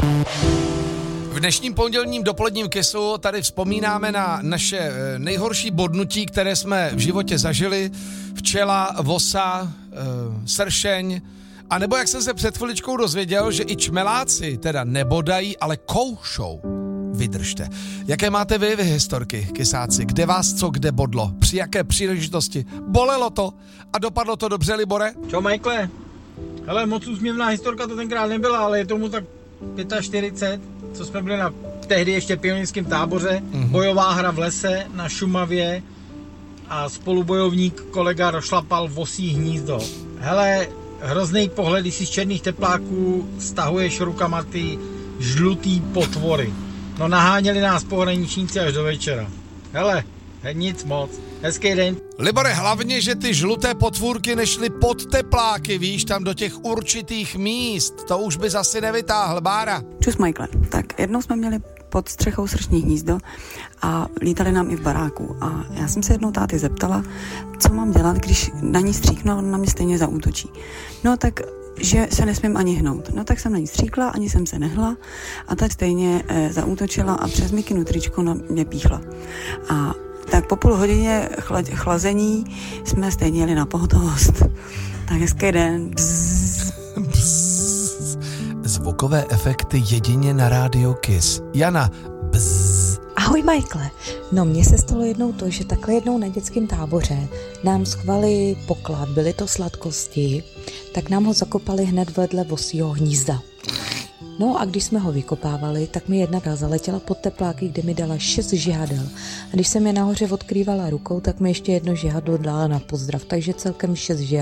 V dnešním pondělním dopoledním kisu tady vzpomínáme na naše nejhorší bodnutí, které jsme v životě zažili. Včela, vosa, sršeň, a nebo jak jsem se před chviličkou dozvěděl, že i čmeláci teda nebodají, ale koušou. Vydržte. Jaké máte vy historky, kysáci? Kde vás co kde bodlo? Při jaké příležitosti? Bolelo to? A dopadlo to dobře, Libore? Čau, Michaele. Hele, moc úsměvná historka to tenkrát nebyla, ale je tomu tak 45, co jsme byli na tehdy ještě pionýrském táboře. Bojová hra v lese na Šumavě a spolubojovník kolega rozšlapal vosí hnízdo. Hele, hrozný pohled, když si z černých tepláků stahuješ rukama ty žlutý potvory. No naháněli nás pohraničníci až do večera. Hele, nic moc. Hezký den. Libore, hlavně, že ty žluté potvůrky nešly pod tepláky, víš, tam do těch určitých míst. To už by zase nevytáhl, Bára. Čus, Michaele. Tak jednou jsme měli pod střechou sršní hnízdo a lítali nám i v baráku. A já jsem se jednou táty zeptala, co mám dělat, když na ní stříknu, ona na mě stejně zaútočí. No tak že se nesmím ani hnout. No tak jsem na ní stříkla, ani jsem se nehla a tak stejně zaútočila a přes mikinu tričko na mě píchla. A tak po půl hodině chlazení jsme stejně jeli na pohotovost. Tak hezký den. Bzz. Bzz. Zvukové efekty jedině na rádio Kiss. Jana. Bzz. Ahoj, Michaele. No, mně se stalo jednou to, že takhle jednou na dětském táboře nám schvali poklad, byly to sladkosti, tak nám ho zakopali hned vedle vosího hnízda. No a když jsme ho vykopávali, tak mi jedna zaletěla pod tepláky, kde mi dala 6 žihadel. A když jsem je nahoře odkrývala rukou, tak mi ještě jedno žihadlo dala na pozdrav, takže celkem 6 žihadel.